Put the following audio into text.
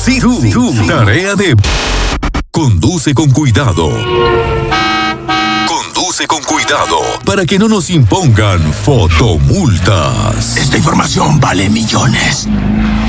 tú. Tarea de... Conduce con cuidado. Conduce con cuidado para que no nos impongan fotomultas. Esta información vale millones.